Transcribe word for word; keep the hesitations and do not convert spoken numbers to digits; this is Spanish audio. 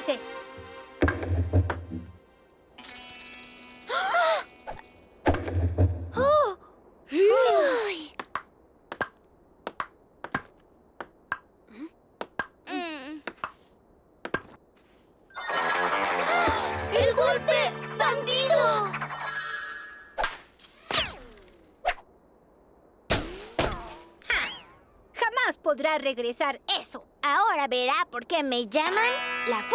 Prepárese. ¡Oh! Uy. Mm. ¡El golpe! ¡Bandido! Jamás podrá regresar eso. Ahora verá por qué me llaman la